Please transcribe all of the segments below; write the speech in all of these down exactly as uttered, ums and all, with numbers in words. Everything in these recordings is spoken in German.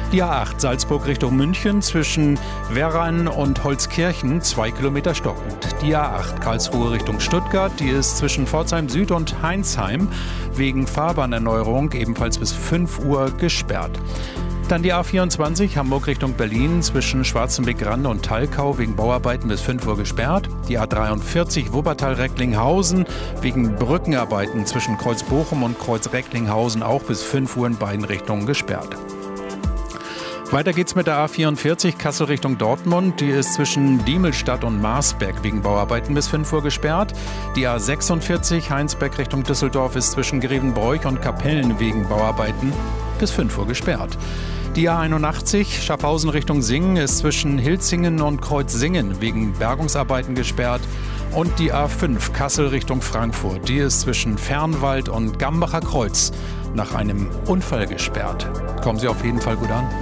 Die A acht Salzburg Richtung München zwischen Werrain und Holzkirchen zwei Kilometer stockend. Die A acht Karlsruhe Richtung Stuttgart, die ist zwischen Pforzheim Süd und Heinsheim wegen Fahrbahnerneuerung ebenfalls bis fünf Uhr gesperrt. Dann die A vierundzwanzig Hamburg Richtung Berlin zwischen Schwarzenbeck-Rande und Thalkau wegen Bauarbeiten bis fünf Uhr gesperrt. Die A dreiundvierzig Wuppertal-Recklinghausen wegen Brückenarbeiten zwischen Kreuz-Bochum und Kreuz-Recklinghausen auch bis fünf Uhr in beiden Richtungen gesperrt. Weiter geht's mit der A vierundvierzig Kassel Richtung Dortmund. Die ist zwischen Diemelstadt und Marsberg wegen Bauarbeiten bis fünf Uhr gesperrt. Die A sechsundvierzig Heinsberg Richtung Düsseldorf ist zwischen Grevenbroich und Kapellen wegen Bauarbeiten bis fünf Uhr gesperrt. Die A einundachtzig Schaffhausen Richtung Singen ist zwischen Hilzingen und Kreuzsingen wegen Bergungsarbeiten gesperrt. Und die A fünf Kassel Richtung Frankfurt, die ist zwischen Fernwald und Gambacher Kreuz nach einem Unfall gesperrt. Kommen Sie auf jeden Fall gut an.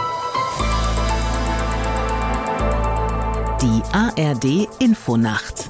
Die A R D Infonacht.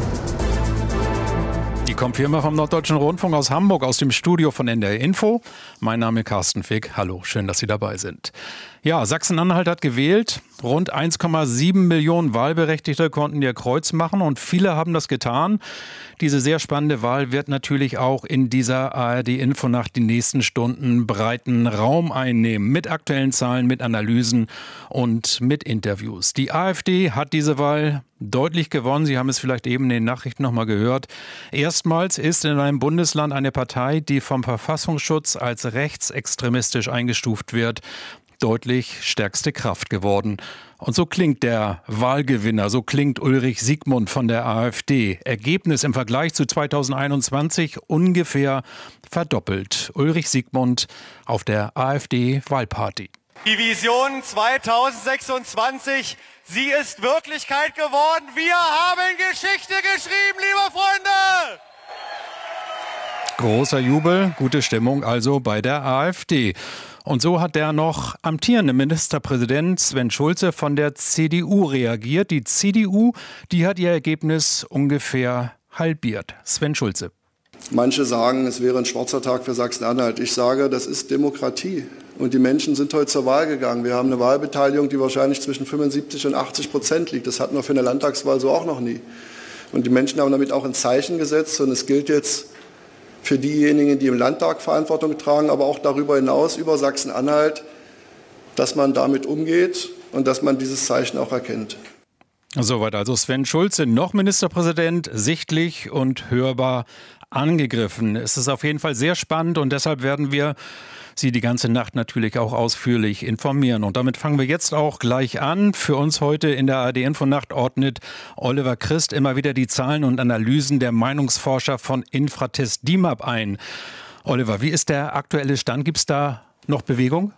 Die kommt wie immer vom Norddeutschen Rundfunk aus Hamburg, aus dem Studio von N D R Info. Mein Name ist Carsten Fick. Hallo, schön, dass Sie dabei sind. Ja, Sachsen-Anhalt hat gewählt. Rund eins Komma sieben Millionen Wahlberechtigte konnten ihr Kreuz machen und viele haben das getan. Diese sehr spannende Wahl wird natürlich auch in dieser A R D-Infonacht die nächsten Stunden breiten Raum einnehmen. Mit aktuellen Zahlen, mit Analysen und mit Interviews. Die AfD hat diese Wahl deutlich gewonnen. Sie haben es vielleicht eben in den Nachrichten noch mal gehört. Erstmals ist in einem Bundesland eine Partei, die vom Verfassungsschutz als rechtsextremistisch eingestuft wird, deutlich stärkste Kraft geworden. Und so klingt der Wahlgewinner, so klingt Ulrich Siegmund von der AfD. Ergebnis im Vergleich zu zweitausendeinundzwanzig ungefähr verdoppelt. Ulrich Siegmund auf der AfD-Wahlparty. Die Vision zweitausendsechsundzwanzig, sie ist Wirklichkeit geworden. Wir haben Geschichte geschrieben, liebe Freunde! Großer Jubel, gute Stimmung also bei der AfD. Und so hat der noch amtierende Ministerpräsident Sven Schulze von der C D U reagiert. Die C D U, die hat ihr Ergebnis ungefähr halbiert. Sven Schulze. Manche sagen, es wäre ein schwarzer Tag für Sachsen-Anhalt. Ich sage, das ist Demokratie. Und die Menschen sind heute zur Wahl gegangen. Wir haben eine Wahlbeteiligung, die wahrscheinlich zwischen fünfundsiebzig und achtzig Prozent liegt. Das hatten wir für eine Landtagswahl so auch noch nie. Und die Menschen haben damit auch ein Zeichen gesetzt. Und es gilt jetzt für diejenigen, die im Landtag Verantwortung tragen, aber auch darüber hinaus, über Sachsen-Anhalt, dass man damit umgeht und dass man dieses Zeichen auch erkennt. Soweit also Sven Schulze, noch Ministerpräsident, sichtlich und hörbar angegriffen. Es ist auf jeden Fall sehr spannend und deshalb werden wir Sie die ganze Nacht natürlich auch ausführlich informieren. Und damit fangen wir jetzt auch gleich an. Für uns heute in der A R D-Infonacht ordnet Oliver Christ immer wieder die Zahlen und Analysen der Meinungsforscher von Infratest D I M A P ein. Oliver, wie ist der aktuelle Stand? Gibt es da noch Bewegung?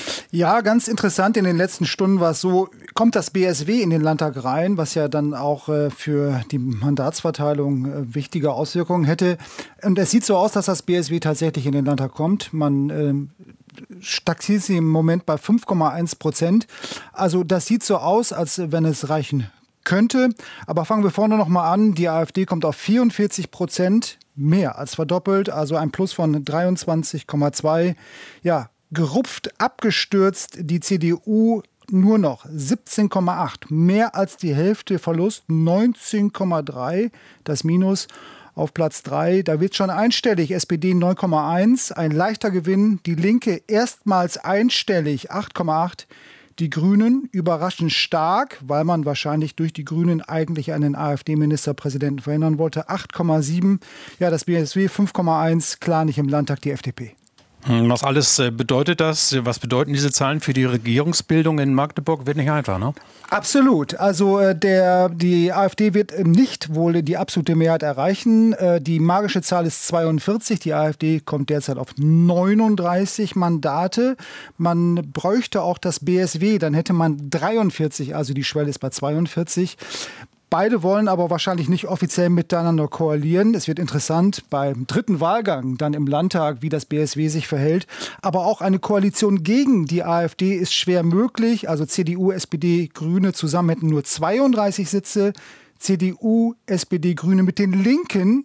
Ja, ganz interessant. In den letzten Stunden war es so, kommt das B S W in den Landtag rein, was ja dann auch äh, für die Mandatsverteilung äh, wichtige Auswirkungen hätte. Und es sieht so aus, dass das B S W tatsächlich in den Landtag kommt. Man äh, stagniert sie im Moment bei fünf Komma eins Prozent. Also das sieht so aus, als wenn es reichen könnte. Aber fangen wir vorne noch mal an. Die AfD kommt auf vierundvierzig Prozent, mehr als verdoppelt, also ein Plus von dreiundzwanzig Komma zwei. Ja, gerupft, abgestürzt, die C D U nur noch siebzehn Komma acht, mehr als die Hälfte Verlust, neunzehn Komma drei, das Minus auf Platz drei. Da wird schon einstellig, S P D neun Komma eins, ein leichter Gewinn, die Linke erstmals einstellig, acht Komma acht. Die Grünen überraschend stark, weil man wahrscheinlich durch die Grünen eigentlich einen AfD-Ministerpräsidenten verhindern wollte, acht Komma sieben. Ja, das B S W fünf Komma eins, klar nicht im Landtag, die F D P. Was alles bedeutet das? Was bedeuten diese Zahlen für die Regierungsbildung in Magdeburg? Wird nicht einfach, ne? Absolut. Also der, die AfD wird nicht wohl die absolute Mehrheit erreichen. Die magische Zahl ist zweiundvierzig. Die AfD kommt derzeit auf neununddreißig Mandate. Man bräuchte auch das B S W, dann hätte man dreiundvierzig, also die Schwelle ist bei zweiundvierzig. Beide wollen aber wahrscheinlich nicht offiziell miteinander koalieren. Es wird interessant beim dritten Wahlgang dann im Landtag, wie das B S W sich verhält. Aber auch eine Koalition gegen die AfD ist schwer möglich. Also C D U, S P D, Grüne zusammen hätten nur zweiunddreißig Sitze. C D U, S P D, Grüne mit den Linken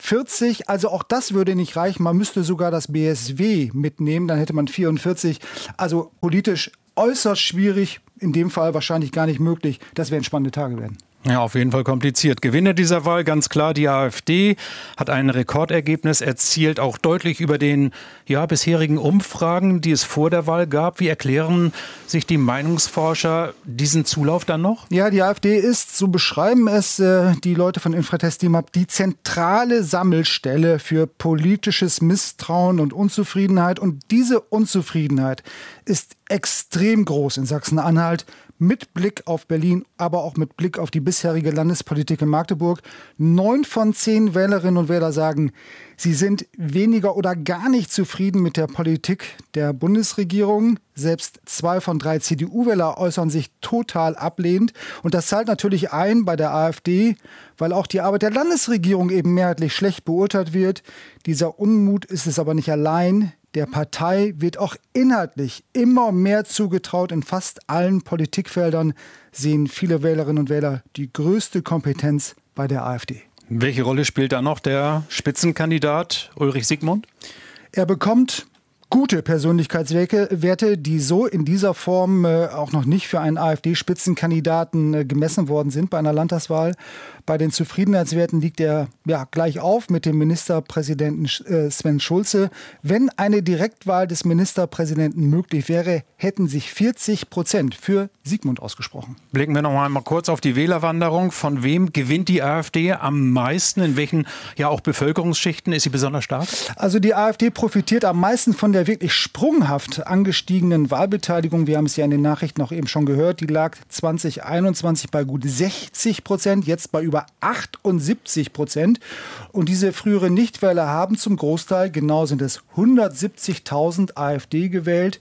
vierzig. Also auch das würde nicht reichen. Man müsste sogar das B S W mitnehmen. Dann hätte man vierundvierzig. Also politisch äußerst schwierig. In dem Fall wahrscheinlich gar nicht möglich. Das werden spannende Tage werden. Ja, auf jeden Fall kompliziert. Gewinner dieser Wahl ganz klar die AfD, hat ein Rekordergebnis erzielt, auch deutlich über den ja, bisherigen Umfragen, die es vor der Wahl gab. Wie erklären sich die Meinungsforscher diesen Zulauf dann noch? Ja, die AfD ist, so beschreiben es äh, die Leute von Infratest DIMAP, die zentrale Sammelstelle für politisches Misstrauen und Unzufriedenheit. Und diese Unzufriedenheit ist extrem groß in Sachsen-Anhalt. Mit Blick auf Berlin, aber auch mit Blick auf die bisherige Landespolitik in Magdeburg. Neun von zehn Wählerinnen und Wähler sagen, sie sind weniger oder gar nicht zufrieden mit der Politik der Bundesregierung. Selbst zwei von drei C D U-Wähler äußern sich total ablehnend. Und das zahlt natürlich ein bei der AfD, weil auch die Arbeit der Landesregierung eben mehrheitlich schlecht beurteilt wird. Dieser Unmut ist es aber nicht allein. Der Partei wird auch inhaltlich immer mehr zugetraut. In fast allen Politikfeldern sehen viele Wählerinnen und Wähler die größte Kompetenz bei der AfD. Welche Rolle spielt da noch der Spitzenkandidat Ulrich Siegmund? Er bekommt gute Persönlichkeitswerte, die so in dieser Form äh, auch noch nicht für einen AfD-Spitzenkandidaten äh, gemessen worden sind bei einer Landtagswahl. Bei den Zufriedenheitswerten liegt er ja gleich auf mit dem Ministerpräsidenten äh, Sven Schulze. Wenn eine Direktwahl des Ministerpräsidenten möglich wäre, hätten sich vierzig Prozent für Siegmund ausgesprochen. Blicken wir noch einmal kurz auf die Wählerwanderung. Von wem gewinnt die AfD am meisten? In welchen ja auch Bevölkerungsschichten ist sie besonders stark? Also die AfD profitiert am meisten von der wirklich sprunghaft angestiegenen Wahlbeteiligung. Wir haben es ja in den Nachrichten auch eben schon gehört. Die lag zwanzig einundzwanzig bei gut sechzig Prozent, jetzt bei über achtundsiebzig Prozent. Und diese früheren Nichtwähler haben zum Großteil, genau sind es hundertsiebzigtausend AfD gewählt.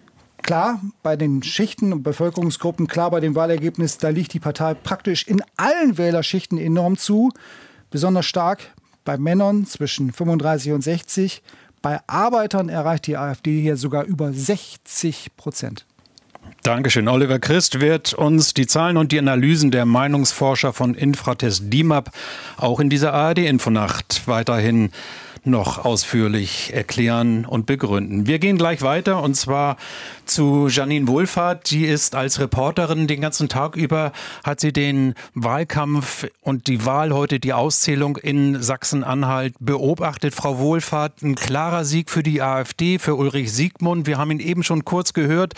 Klar, bei den Schichten und Bevölkerungsgruppen, klar bei dem Wahlergebnis, da liegt die Partei praktisch in allen Wählerschichten enorm zu. Besonders stark bei Männern zwischen fünfunddreißig und sechzig. Bei Arbeitern erreicht die AfD hier sogar über sechzig Prozent. Dankeschön. Oliver Christ wird uns die Zahlen und die Analysen der Meinungsforscher von Infratest DIMAP auch in dieser A R D-Infonacht weiterhin noch ausführlich erklären und begründen. Wir gehen gleich weiter und zwar zu Janine Wohlfahrt. Die ist als Reporterin den ganzen Tag über, hat sie den Wahlkampf und die Wahl heute, die Auszählung in Sachsen-Anhalt beobachtet. Frau Wohlfahrt, ein klarer Sieg für die AfD, für Ulrich Siegmund. Wir haben ihn eben schon kurz gehört.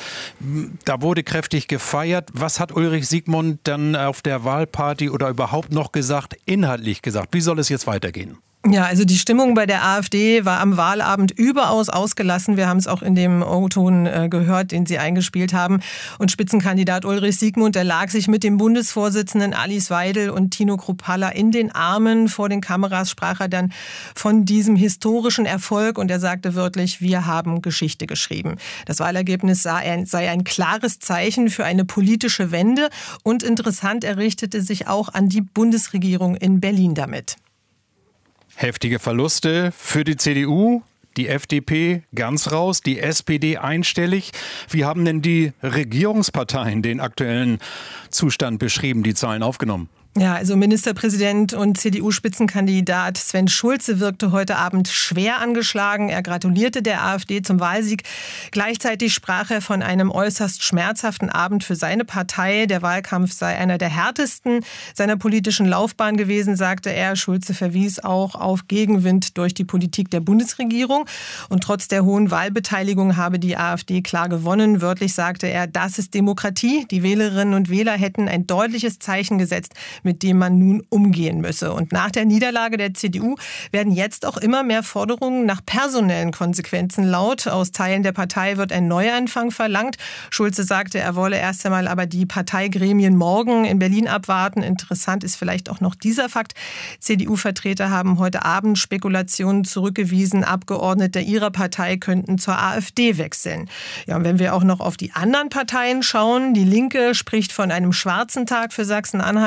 Da wurde kräftig gefeiert. Was hat Ulrich Siegmund dann auf der Wahlparty oder überhaupt noch gesagt, inhaltlich gesagt? Wie soll es jetzt weitergehen? Ja, also die Stimmung bei der AfD war am Wahlabend überaus ausgelassen. Wir haben es auch in dem O-Ton äh, gehört, den Sie eingespielt haben. Und Spitzenkandidat Ulrich Siegmund, der lag sich mit dem Bundesvorsitzenden Alice Weidel und Tino Kruppalla in den Armen. Vor den Kameras sprach er dann von diesem historischen Erfolg und er sagte wörtlich, wir haben Geschichte geschrieben. Das Wahlergebnis sei ein klares Zeichen für eine politische Wende und interessant, er richtete sich auch an die Bundesregierung in Berlin damit. Heftige Verluste für die C D U, die F D P ganz raus, die S P D einstellig. Wie haben denn die Regierungsparteien den aktuellen Zustand beschrieben, die Zahlen aufgenommen? Ja, also Ministerpräsident und C D U-Spitzenkandidat Sven Schulze wirkte heute Abend schwer angeschlagen. Er gratulierte der AfD zum Wahlsieg. Gleichzeitig sprach er von einem äußerst schmerzhaften Abend für seine Partei. Der Wahlkampf sei einer der härtesten seiner politischen Laufbahn gewesen, sagte er. Schulze verwies auch auf Gegenwind durch die Politik der Bundesregierung. Und trotz der hohen Wahlbeteiligung habe die AfD klar gewonnen. Wörtlich sagte er, das ist Demokratie. Die Wählerinnen und Wähler hätten ein deutliches Zeichen gesetzt, mit dem man nun umgehen müsse. Und nach der Niederlage der C D U werden jetzt auch immer mehr Forderungen nach personellen Konsequenzen laut. Aus Teilen der Partei wird ein Neuanfang verlangt. Schulze sagte, er wolle erst einmal aber die Parteigremien morgen in Berlin abwarten. Interessant ist vielleicht auch noch dieser Fakt. C D U-Vertreter haben heute Abend Spekulationen zurückgewiesen. Abgeordnete ihrer Partei könnten zur AfD wechseln. Ja, und wenn wir auch noch auf die anderen Parteien schauen, die Linke spricht von einem schwarzen Tag für Sachsen-Anhalt. Die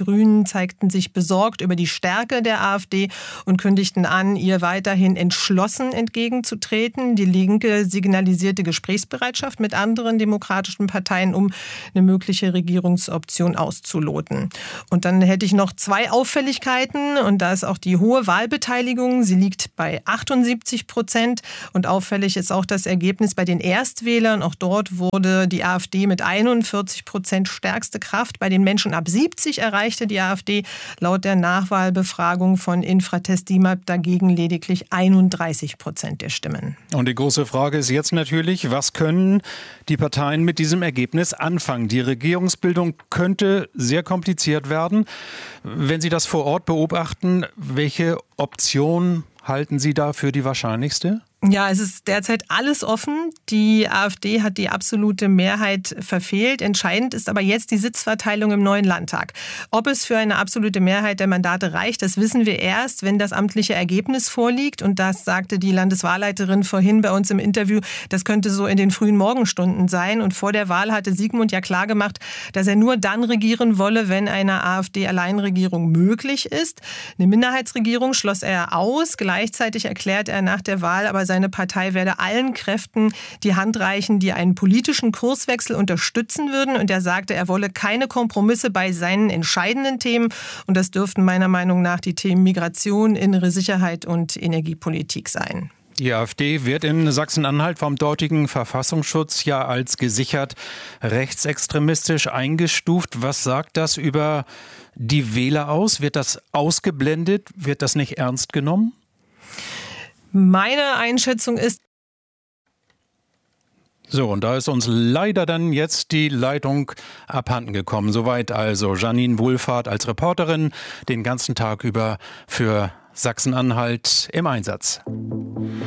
Grünen zeigten sich besorgt über die Stärke der AfD und kündigten an, ihr weiterhin entschlossen entgegenzutreten. Die Linke signalisierte Gesprächsbereitschaft mit anderen demokratischen Parteien, um eine mögliche Regierungsoption auszuloten. Und dann hätte ich noch zwei Auffälligkeiten, und da ist auch die hohe Wahlbeteiligung. Sie liegt bei achtundsiebzig Prozent, und auffällig ist auch das Ergebnis bei den Erstwählern. Auch dort wurde die AfD mit einundvierzig Prozent stärkste Kraft. Bei den Menschen ab siebzig erreichte die AfD laut der Nachwahlbefragung von Infratest DIMAP dagegen lediglich einunddreißig Prozent der Stimmen. Und die große Frage ist jetzt natürlich, was können die Parteien mit diesem Ergebnis anfangen? Die Regierungsbildung könnte sehr kompliziert werden. Wenn Sie das vor Ort beobachten, welche Option halten Sie da für die wahrscheinlichste? Ja, es ist derzeit alles offen. Die AfD hat die absolute Mehrheit verfehlt. Entscheidend ist aber jetzt die Sitzverteilung im neuen Landtag. Ob es für eine absolute Mehrheit der Mandate reicht, das wissen wir erst, wenn das amtliche Ergebnis vorliegt. Und das sagte die Landeswahlleiterin vorhin bei uns im Interview. Das könnte so in den frühen Morgenstunden sein. Und vor der Wahl hatte Sigmund ja klargemacht, dass er nur dann regieren wolle, wenn eine AfD-Alleinregierung möglich ist. Eine Minderheitsregierung schloss er aus. Gleichzeitig erklärt er nach der Wahl aber seine Partei werde allen Kräften die Hand reichen, die einen politischen Kurswechsel unterstützen würden. Und er sagte, er wolle keine Kompromisse bei seinen entscheidenden Themen. Und das dürften meiner Meinung nach die Themen Migration, innere Sicherheit und Energiepolitik sein. Die AfD wird in Sachsen-Anhalt vom dortigen Verfassungsschutz ja als gesichert rechtsextremistisch eingestuft. Was sagt das über die Wähler aus? Wird das ausgeblendet? Wird das nicht ernst genommen? Meine Einschätzung ist... So, und da ist uns leider dann jetzt die Leitung abhanden gekommen. Soweit also Janine Wohlfahrt als Reporterin den ganzen Tag über für Sachsen-Anhalt im Einsatz.